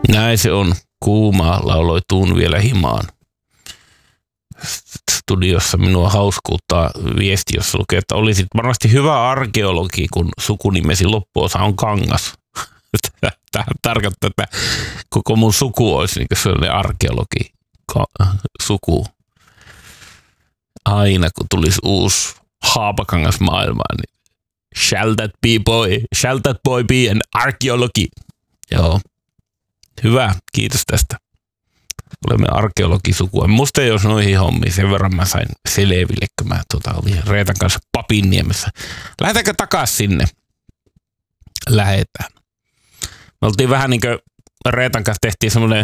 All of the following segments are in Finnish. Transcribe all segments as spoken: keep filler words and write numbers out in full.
Näin se on. Kuumaa lauloi tuun vielä himaan. Studiossa minua hauskuuttaa viesti, jossa lukee, että olisit varmasti hyvä arkeologi, kun sukunimesi loppuosa on Kangas. Tämä tarkoittaa, että koko mun suku olisi niin sellainen arkeologi suku. Aina kun tulisi uusi Haapakangas maailmaan, niin shall that be boy, shall that boy be an arkeologi? Joo. Hyvä, kiitos tästä. Olemme arkeologisukua. Musta ei olisi noihin hommiin, sen verran mä sain selville, kun mä tuota, olin Reetan kanssa Papinniemessä. Lähdetäänkö takaisin sinne? Lähetään. Me oltiin vähän niin kuin Reetan kanssa tehtiin semmoinen,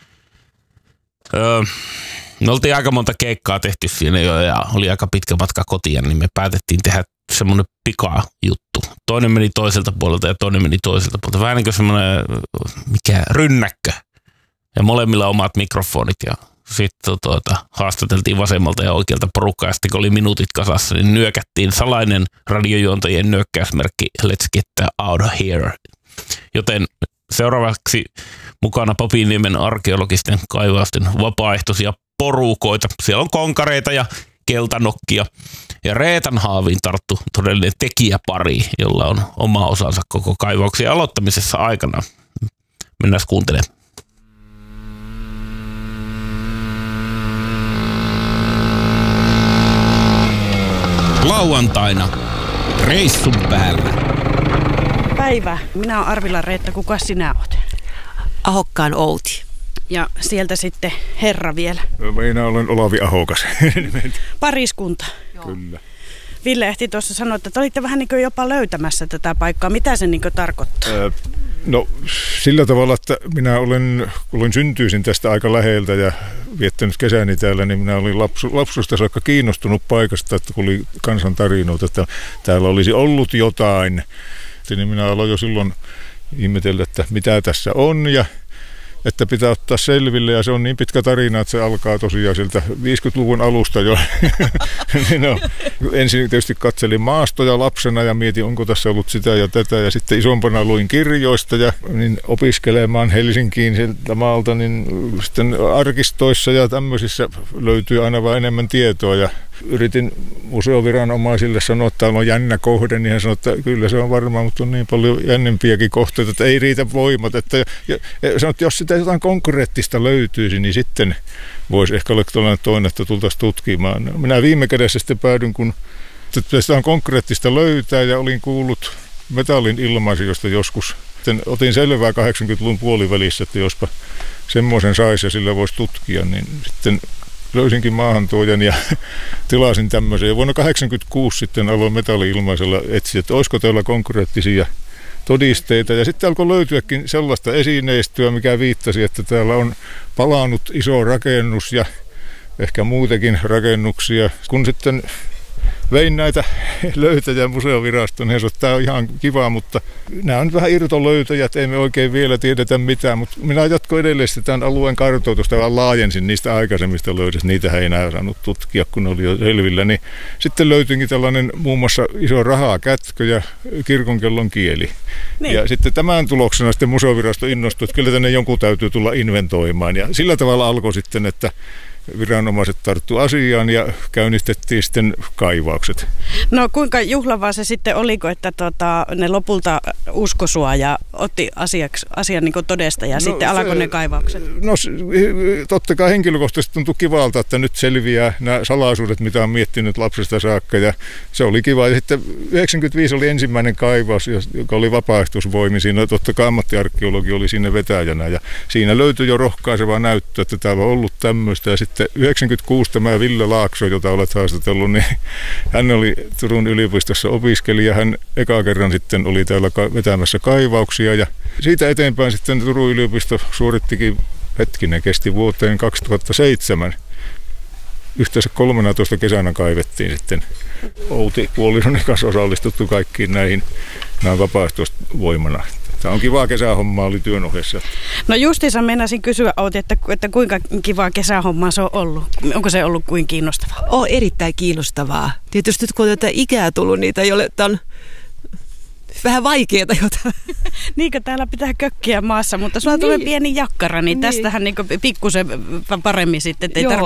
öö, me oltiin aika monta keikkaa tehty siinä jo ja oli aika pitkä matka kotiin, niin me päätettiin tehdä semmoinen pikajuttu. Toinen meni toiselta puolelta ja toinen meni toiselta puolelta. Vähän niin kuin semmoinen, mikä, rynnäkkö. Ja molemmilla omat mikrofonit ja sitten tuota, haastateltiin vasemmalta ja oikealta porukkaa. Ja sitten kun oli minuutit kasassa, niin nyökättiin salainen radiojuontajien nyökkäysmerkki Let's get out of here. Joten seuraavaksi mukana Papinniemen arkeologisten kaivausten vapaaehtoisia porukoita. Siellä on konkareita ja keltanokkia. Ja Reetan haaviin tarttu todellinen tekijäpari, jolla on oma osansa koko kaivauksen aloittamisessa aikana. Mennään kuuntelemaan. Lauantaina reissun päällä. Päivä. Minä olen Arvila Reetta. Kuka sinä olet? Ahokkaan Outi. Ja sieltä sitten herra vielä. Minä olen Olavi Ahokas. Pariskunta. Joo. Kyllä. Ville ehti tuossa sanoa, että te olitte vähän niin kuin jopa löytämässä tätä paikkaa. Mitä se niin kuin tarkoittaa? Ää, no sillä tavalla, että minä olen, kun olen syntyisin tästä aika läheltä ja viettänyt kesäni täällä, niin minä olin lapsu, lapsusta saakka kiinnostunut paikasta, että kun oli kansan tarinoita, että täällä olisi ollut jotain. Niin minä aloin jo silloin ihmetellä, että mitä tässä on ja että pitää ottaa selville, ja se on niin pitkä tarina, että se alkaa tosiaan sieltä viisikymmentäluvun alusta jo. No, ensin tietysti katselin maastoja lapsena ja mietin, onko tässä ollut sitä ja tätä, ja sitten isompana luin kirjoista ja niin opiskelemaan Helsinkiin sieltä maalta, niin sitten arkistoissa ja tämmöisissä löytyy aina vaan enemmän tietoa, ja yritin museoviranomaisille sanoa, että täällä on jännä kohde, niin hän sanoi, että kyllä se on varmaan, mutta on niin paljon jännempiäkin kohteita, että ei riitä voimat. Että, ja, ja sanoi, että jos sitä jotain konkreettista löytyisi, niin sitten voisi ehkä olla tällainen toinen, että tultaisiin tutkimaan. Minä viime kädessä sitten päädyin, kun sitä on konkreettista löytää, ja olin kuullut metallin ilmaisiosta joskus. Sitten otin selvää kahdeksankymmentäluvun puolivälissä, että jospa semmoisen saisi ja sillä voisi tutkia, niin sitten löysinkin maahantuojan ja tilasin tämmöisen. Ja vuonna kahdeksankymmentäkuusi sitten aloin metalli-ilmaisella etsiä, että olisiko täällä konkreettisia todisteita. Ja sitten alkoi löytyäkin sellaista esineistöä, mikä viittasi, että täällä on palannut iso rakennus ja ehkä muutenkin rakennuksia. Kun sitten vein näitä löytäjä museovirastoon, niin he sanoivat, että tämä on ihan kiva, mutta nämä on vähän irtolöytäjät, ei me oikein vielä tiedetä mitään, mutta minä jatkoin edelleen tämän alueen kartoitusta, vaan laajensin niistä aikaisemmista löydöistä, niitä ei enää saanut tutkia, kun ne oli jo selvillä, niin sitten löytyikin tällainen muun muassa iso rahakätkö ja kirkonkellon kieli. Niin. Ja sitten tämän tuloksena sitten museovirasto innostui, että kyllä tänne jonkun täytyy tulla inventoimaan, ja sillä tavalla alkoi sitten, että viranomaiset tarttu asiaan ja käynnistettiin sitten kaivaukset. No kuinka juhlavaa se sitten oliko, että tota, ne lopulta usko sua ja otti asiaksi, asian niin kuin todesta ja no, sitten alkoi ne kaivaukset? No totta kai henkilökohtaisesti tuntui kivalta, että nyt selviää nämä salaisuudet, mitä on miettinyt lapsesta saakka, ja se oli kiva. Ja sitten yhdeksänkymmentäviisi oli ensimmäinen kaivaus, joka oli vapaaehtoisvoimi. Siinä totta kai ammattiarkeologi oli siinä vetäjänä, ja siinä löytyi jo rohkaisevaa näyttöä, että täällä on ollut tämmöistä. Ja sitten yhdeksänkymmentäkuusi tämä Ville Laakso, jota olet haastatellut, niin hän oli Turun yliopistossa opiskelija. Hän eka kerran sitten oli täällä vetämässä kaivauksia, ja siitä eteenpäin sitten Turun yliopisto suorittikin, hetkinen, kesti vuoteen kaksituhattaseitsemän. Yhteensä kolmenatoista kesänä kaivettiin sitten. Outi puolisoni kanssa osallistuttu kaikkiin näihin, näin vapaaehtoisvoimana. Tämä on kivaa kesähommaa, oli työn ohessa. No justiinsa meinasin kysyä, Outi, että, että kuinka kivaa kesähommaa se on ollut? Onko se ollut kuin kiinnostavaa? On erittäin kiinnostavaa. Tietysti nyt kun on tätä ikää tullut, niitä ei ole tämän vähän vaikeeta jotain. Niinkö täällä pitää kökkiä maassa, mutta sulla niin. tulee pieni jakkara, niin, niin. Niin. tästähän niin pikkusen paremmin sitten, ettei Joo. tarvitse